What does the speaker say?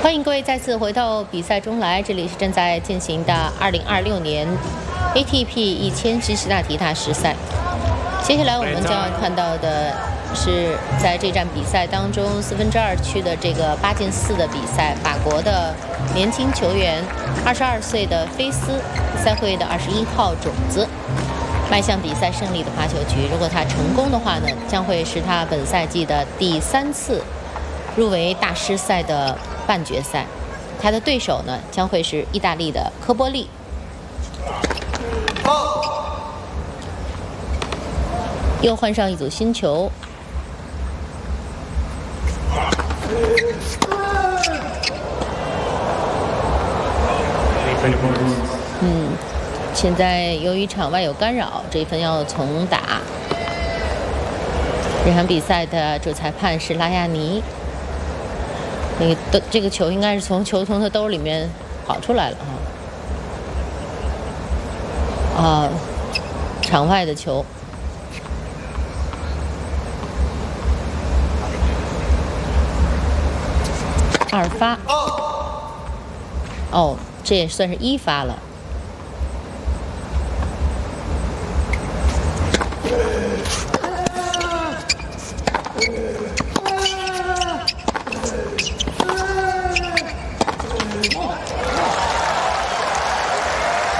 欢迎各位再次回到比赛中来，这里是正在进行的2026年 ATP 1000七大提大师赛。接下来我们将要看到的是，在这站比赛当中2/4区的这个8进4的比赛，法国的年轻球员22岁的菲斯，赛会的21号种子，迈向比赛胜利的8球局。如果他成功的话呢，将会是他本赛季的第3次入围大师赛的半决赛。他的对手呢，将会是意大利的科波利。又换上一组新球。现在由于场外有干扰，这一分要重打。这场比赛的主裁判是拉亚尼。这个球应该是从球童的兜里面跑出来了场外的球。2发。这也算是1发了。